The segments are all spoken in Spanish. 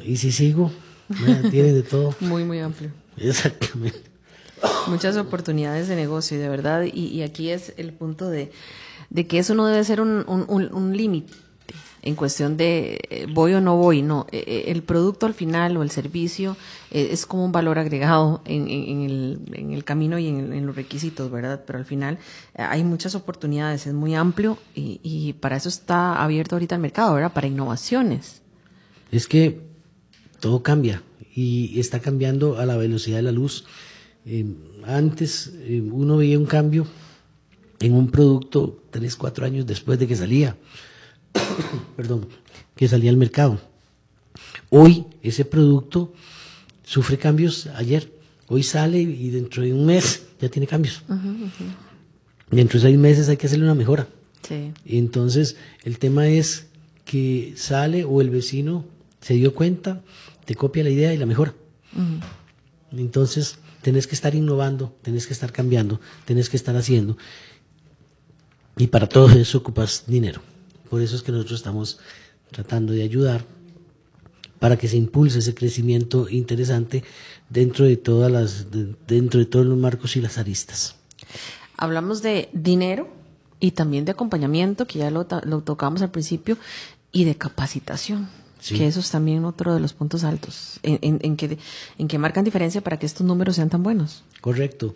y si sigo, tiene de todo. Muy, muy amplio. Exactamente. Muchas oportunidades de negocio, de verdad, y aquí es el punto de que eso no debe ser un límite en cuestión de voy o no voy, no, el producto al final o el servicio es como un valor agregado en el camino y en los requisitos, ¿verdad? Pero al final hay muchas oportunidades, es muy amplio y para eso está abierto ahorita el mercado, ¿verdad? Para innovaciones. Es que todo cambia y está cambiando a la velocidad de la luz. Antes uno veía un cambio en un producto 3, 4 años después de que salía, perdón, que salía al mercado. Hoy ese producto sufre cambios ayer. Hoy sale y dentro de un mes ya tiene cambios. Dentro de 6 meses hay que hacerle una mejora. Sí. Entonces el tema es que sale o el vecino se dio cuenta, te copia la idea y la mejora. Entonces tenés que estar innovando, tenés que estar cambiando, tenés que estar haciendo. Y para todo eso ocupas dinero. Por eso es que nosotros estamos tratando de ayudar para que se impulse ese crecimiento interesante dentro de todos los marcos y las aristas. Hablamos de dinero y también de acompañamiento, que ya lo tocamos al principio, y de capacitación, sí, que eso es también otro de los puntos altos, en que marcan diferencia para que estos números sean tan buenos. Correcto.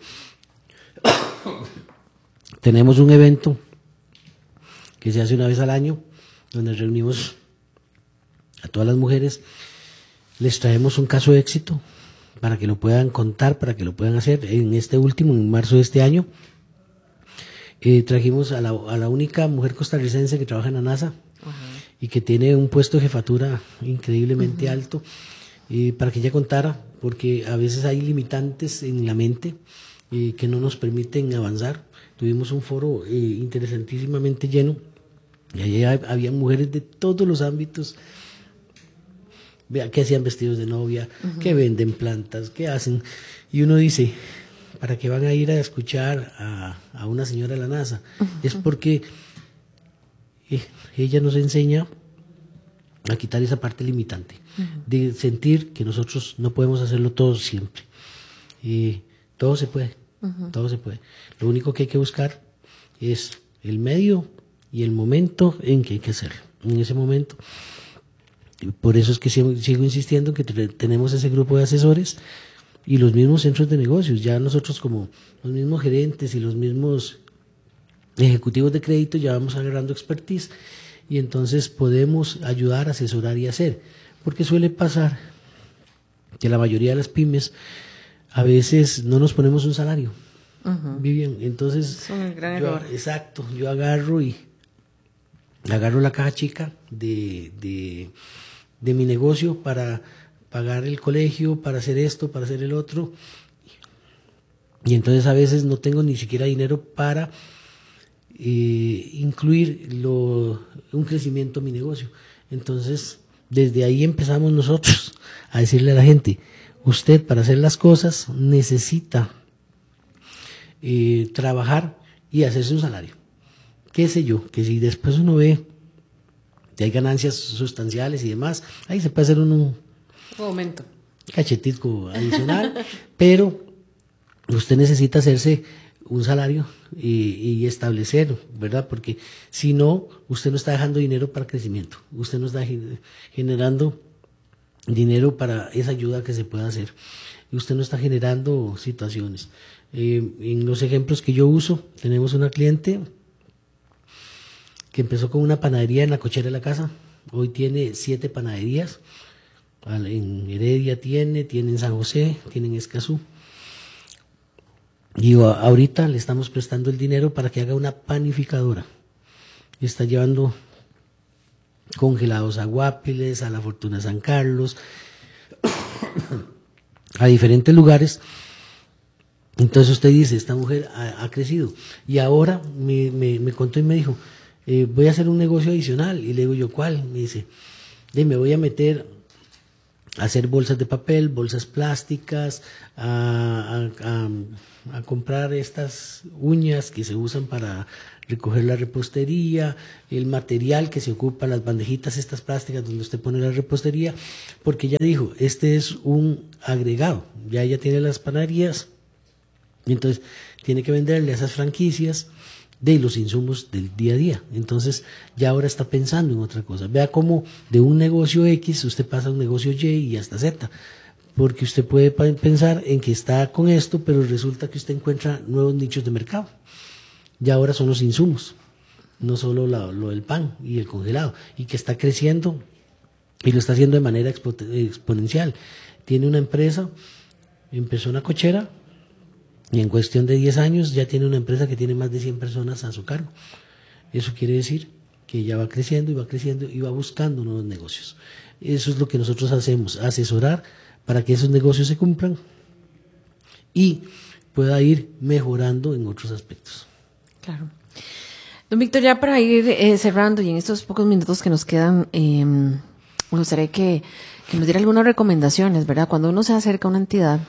Tenemos un evento que se hace una vez al año, donde reunimos a todas las mujeres, les traemos un caso de éxito para que lo puedan contar, para que lo puedan hacer. En este último, en marzo de este año, trajimos a la única mujer costarricense que trabaja en la NASA y que tiene un puesto de jefatura increíblemente alto, para que ella contara, porque a veces hay limitantes en la mente que no nos permiten avanzar. Tuvimos un foro interesantísimamente lleno y allí había mujeres de todos los ámbitos, que hacían vestidos de novia, que venden plantas, que hacen, y uno dice, ¿para qué van a ir a escuchar a una señora de la NASA? Es porque ella nos enseña a quitar esa parte limitante, de sentir que nosotros no podemos hacerlo todo siempre. Todo se puede, todo se puede. Lo único que hay que buscar es el medio y el momento en que hay que hacerlo. En ese momento. Por eso es que sigo insistiendo en que tenemos ese grupo de asesores y los mismos centros de negocios. Ya nosotros, como los mismos gerentes y los mismos ejecutivos de crédito, ya vamos agarrando expertise y entonces podemos ayudar, asesorar y hacer. Porque suele pasar que la mayoría de las pymes a veces no nos ponemos un salario. Vivian, entonces es un gran error. Exacto, yo agarro la caja chica de mi negocio para pagar el colegio, para hacer esto, para hacer el otro, y entonces a veces no tengo ni siquiera dinero para incluir un crecimiento en mi negocio. Entonces desde ahí empezamos nosotros a decirle a la gente, usted para hacer las cosas necesita trabajar y hacerse un salario. Qué sé yo, que si después uno ve que hay ganancias sustanciales y demás, ahí se puede hacer un aumento, cachetico adicional, pero usted necesita hacerse un salario y establecer, ¿verdad? Porque si no, usted no está dejando dinero para crecimiento, usted no está generando dinero para esa ayuda que se pueda hacer, y usted no está generando situaciones. En los ejemplos que yo uso, tenemos una cliente que empezó con una panadería en la cochera de la casa, hoy tiene 7 panaderías, en Heredia tiene en San José, tiene en Escazú, y ahorita le estamos prestando el dinero para que haga una panificadora. Está llevando congelados a Guapiles, a la Fortuna San Carlos, a diferentes lugares. Entonces usted dice, esta mujer ha crecido, y ahora me contó y me dijo, voy a hacer un negocio adicional. Y le digo yo, ¿cuál? Me dice, me voy a meter hacer bolsas de papel, bolsas plásticas, a comprar estas uñas que se usan para recoger la repostería, el material que se ocupa, las bandejitas estas plásticas donde usted pone la repostería, porque ya dijo, este es un agregado, ya ella tiene las panaderías, y entonces tiene que venderle a esas franquicias de los insumos del día a día. Entonces ya ahora está pensando en otra cosa. Vea cómo de un negocio X usted pasa a un negocio Y y hasta Z, porque usted puede pensar en que está con esto, pero resulta que usted encuentra nuevos nichos de mercado. Ya ahora son los insumos, no solo lo del pan y el congelado, y que está creciendo y lo está haciendo de manera exponencial. Tiene una empresa, empezó una cochera, y en cuestión de 10 años ya tiene una empresa que tiene más de 100 personas a su cargo. Eso quiere decir que ya va creciendo y va buscando nuevos negocios. Eso es lo que nosotros hacemos, asesorar para que esos negocios se cumplan y pueda ir mejorando en otros aspectos. Claro. Don Víctor, ya para ir cerrando y en estos pocos minutos que nos quedan, me gustaría que nos diera algunas recomendaciones, ¿verdad? Cuando uno se acerca a una entidad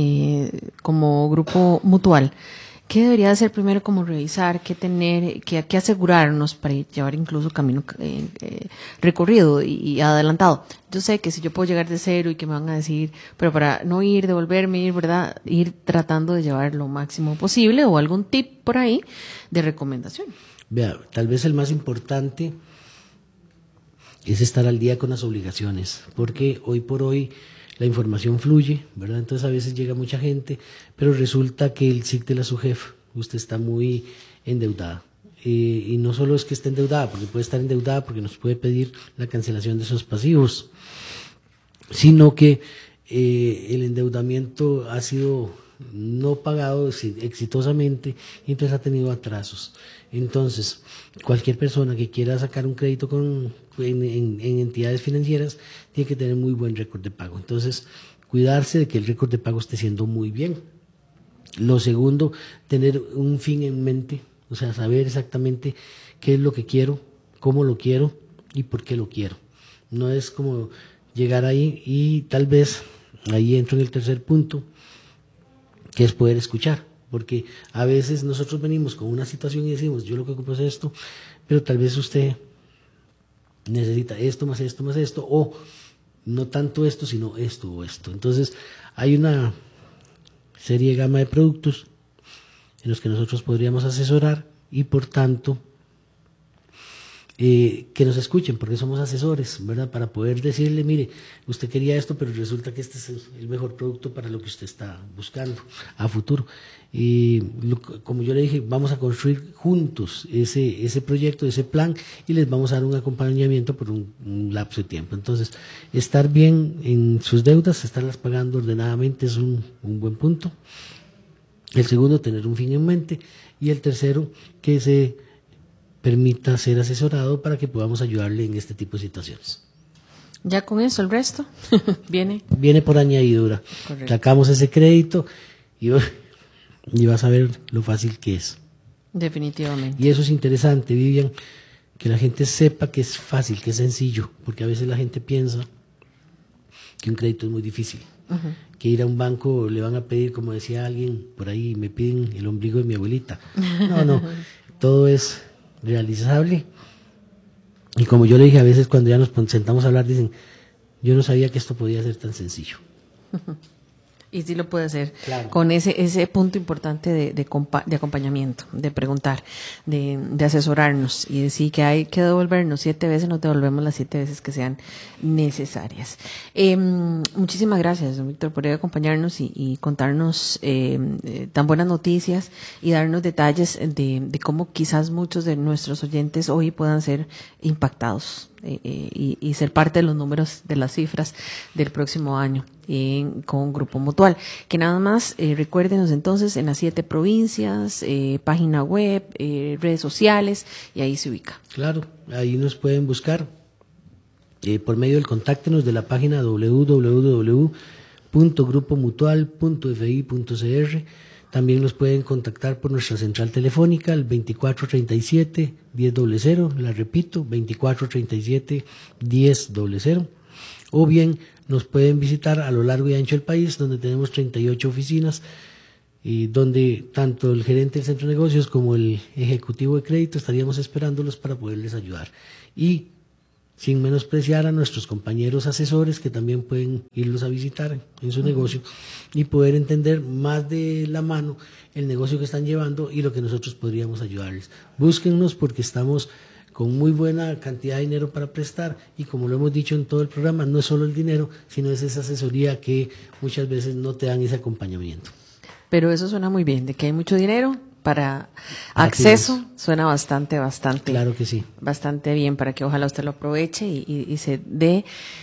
como grupo mutual, ¿qué debería hacer primero? Como revisar, qué tener, qué asegurarnos para llevar incluso camino recorrido y adelantado. Yo sé que si yo puedo llegar de cero y que me van a decir, pero para no ir, devolverme, ir, ¿verdad? Ir tratando de llevar lo máximo posible o algún tip por ahí de recomendación. Vea, tal vez el más importante es estar al día con las obligaciones, porque hoy por hoy la información fluye, ¿verdad? Entonces a veces llega mucha gente, pero resulta que el SIC de su jefe, usted está muy endeudada. Y no solo es que esté endeudada, porque puede estar endeudada porque nos puede pedir la cancelación de esos pasivos, sino que el endeudamiento ha sido no pagado exitosamente y entonces ha tenido atrasos. Entonces, cualquier persona que quiera sacar un crédito en entidades financieras tiene que tener muy buen récord de pago. Entonces, cuidarse de que el récord de pago esté siendo muy bien. Lo segundo, tener un fin en mente, o sea, saber exactamente qué es lo que quiero, cómo lo quiero y por qué lo quiero. No es como llegar ahí y tal vez ahí entro en el tercer punto, que es poder escuchar, porque a veces nosotros venimos con una situación y decimos, yo lo que ocupo es esto, pero tal vez usted necesita esto, o no tanto esto, sino esto o esto. Entonces, hay una serie de gama de productos en los que nosotros podríamos asesorar y por tanto que nos escuchen, porque somos asesores, ¿verdad? Para poder decirle, mire, usted quería esto, pero resulta que este es el mejor producto para lo que usted está buscando a futuro. Y como yo le dije, vamos a construir juntos ese proyecto, ese plan, y les vamos a dar un acompañamiento por un lapso de tiempo. Entonces, estar bien en sus deudas, estarlas pagando ordenadamente es un buen punto. El segundo, tener un fin en mente. Y el tercero, que se permita ser asesorado para que podamos ayudarle en este tipo de situaciones. Ya con eso, el resto viene por añadidura. Correcto. Sacamos ese crédito y vas a ver lo fácil que es. Definitivamente. Y eso es interesante, Vivian, que la gente sepa que es fácil, que es sencillo, porque a veces la gente piensa que un crédito es muy difícil, que ir a un banco le van a pedir, como decía alguien por ahí, me piden el ombligo de mi abuelita. No, todo es realizable. Y como yo le dije, a veces cuando ya nos sentamos a hablar, dicen, yo no sabía que esto podía ser tan sencillo. Y sí lo puede hacer, claro, con ese punto importante de acompañamiento, de preguntar, de asesorarnos y decir que hay que devolvernos 7 veces, nos devolvemos las 7 veces que sean necesarias. Muchísimas gracias, don Víctor, por acompañarnos y contarnos tan buenas noticias y darnos detalles de cómo quizás muchos de nuestros oyentes hoy puedan ser impactados y ser parte de los números, de las cifras del próximo año con Grupo Mutual. Que nada más recuérdenos entonces en las 7 provincias, página web, redes sociales, y ahí se ubica. Claro, ahí nos pueden buscar por medio del contáctenos de la página www.grupomutual.fi.cr. También nos pueden contactar por nuestra central telefónica, el 2437-1000, la repito, 2437-1000, o bien nos pueden visitar a lo largo y ancho del país, donde tenemos 38 oficinas, y donde tanto el gerente del centro de negocios como el ejecutivo de crédito estaríamos esperándolos para poderles ayudar. Y sin menospreciar a nuestros compañeros asesores que también pueden irlos a visitar en su negocio y poder entender más de la mano el negocio que están llevando y lo que nosotros podríamos ayudarles. Búsquennos porque estamos con muy buena cantidad de dinero para prestar y como lo hemos dicho en todo el programa, no es solo el dinero, sino es esa asesoría que muchas veces no te dan ese acompañamiento. Pero eso suena muy bien, de que hay mucho dinero para acceso, suena bastante. Claro que sí. Bastante bien, para que ojalá usted lo aproveche y se dé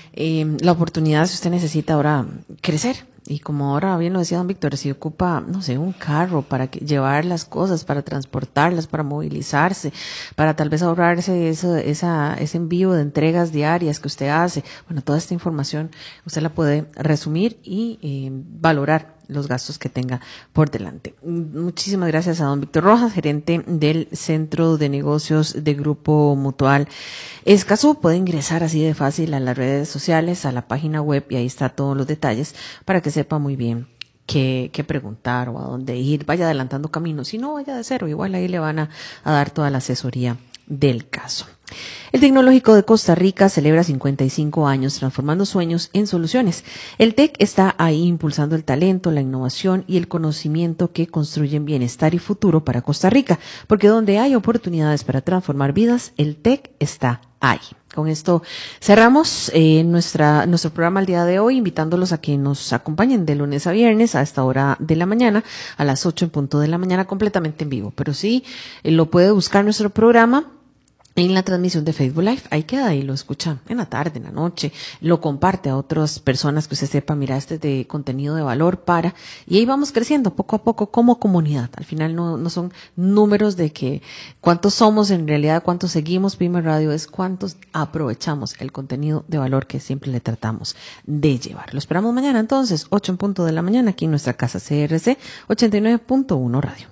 la oportunidad si usted necesita ahora crecer. Y como ahora bien lo decía don Víctor, si ocupa, no sé, un carro para llevar las cosas, para transportarlas, para movilizarse, para tal vez ahorrarse ese envío de entregas diarias que usted hace. Bueno, toda esta información usted la puede resumir y valorar los gastos que tenga por delante. Muchísimas gracias a don Víctor Rojas, gerente del Centro de Negocios de Grupo Mutual Escazú. Puede ingresar así de fácil a las redes sociales, a la página web, y ahí está todos los detalles para que sepa muy bien qué preguntar o a dónde ir. Vaya adelantando camino, si no, vaya de cero, igual ahí le van a dar toda la asesoría del caso. El Tecnológico de Costa Rica celebra 55 años transformando sueños en soluciones. El TEC está ahí impulsando el talento, la innovación y el conocimiento que construyen bienestar y futuro para Costa Rica, porque donde hay oportunidades para transformar vidas, el TEC está ahí. Con esto cerramos nuestro programa el día de hoy, invitándolos a que nos acompañen de lunes a viernes a esta hora de la mañana, a las 8 en punto de la mañana, completamente en vivo. Pero sí, lo puede buscar nuestro programa en la transmisión de Facebook Live, ahí queda y lo escucha en la tarde, en la noche, lo comparte a otras personas que usted sepa, mira, este es de contenido de valor y ahí vamos creciendo poco a poco como comunidad. Al final no son números de que cuántos somos, en realidad cuántos seguimos Pyme Radio, es cuántos aprovechamos el contenido de valor que siempre le tratamos de llevar. Lo esperamos mañana entonces, 8 en punto de la mañana, aquí en nuestra casa CRC 89.1 Radio.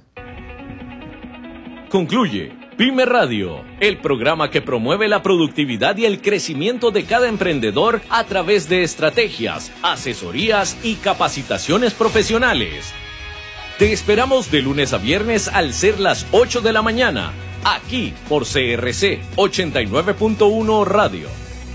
Concluye Pyme Radio, el programa que promueve la productividad y el crecimiento de cada emprendedor a través de estrategias, asesorías y capacitaciones profesionales. Te esperamos de lunes a viernes al ser las 8 de la mañana, aquí por CRC 89.1 Radio.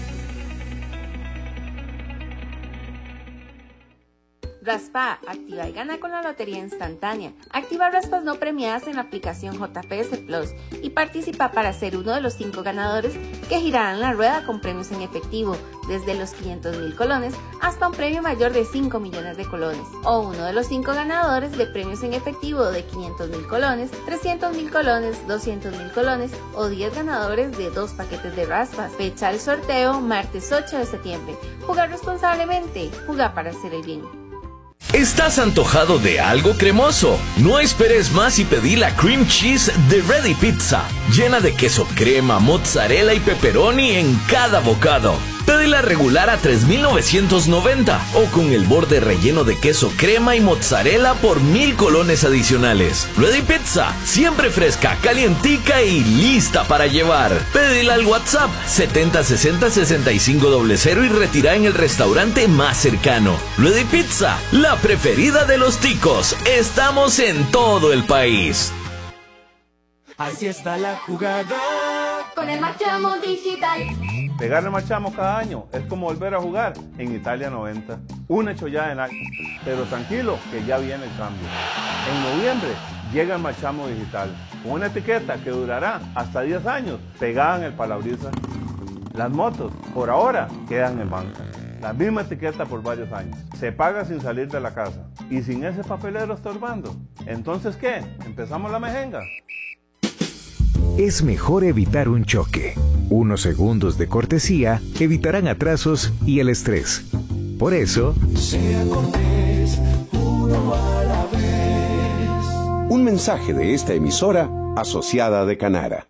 Raspa, activa y gana con la lotería instantánea. Activa raspas no premiadas en la aplicación JPS Plus y participa para ser uno de los 5 ganadores que girarán la rueda con premios en efectivo, desde los 500,000 colones hasta un premio mayor de 5 millones de colones. O uno de los 5 ganadores de premios en efectivo de 500,000 colones, 300,000 colones, 200,000 colones o 10 ganadores de 2 paquetes de raspas. Fecha del sorteo, martes 8 de septiembre. Jugar responsablemente, jugar para hacer el bien. ¿Estás antojado de algo cremoso? No esperes más y pedí la cream cheese de Ready Pizza, llena de queso crema, mozzarella y pepperoni en cada bocado. Pedila regular a $3,990 o con el borde relleno de queso crema y mozzarella por 1,000 colones adicionales. Ready Pizza, siempre fresca, calientica y lista para llevar. Pedila al WhatsApp 7060-6500 y retira en el restaurante más cercano. Ready Pizza, la preferida de los ticos. Estamos en todo el país. Así está la jugada. Con el Marchamo Digital. Pegarle Marchamo cada año es como volver a jugar en Italia 90. Una chollada en año. Pero tranquilo, que ya viene el cambio. En noviembre llega el Marchamo Digital, con una etiqueta que durará hasta 10 años, pegada en el parabrisas. Las motos, por ahora, quedan en banca. La misma etiqueta por varios años. Se paga sin salir de la casa. Y sin ese papelero estorbando. Entonces, ¿qué? ¿Empezamos la mejenga? Es mejor evitar un choque. Unos segundos de cortesía evitarán atrasos y el estrés. Por eso, Sea cortés, uno a la vez. Un mensaje de esta emisora asociada de Canara.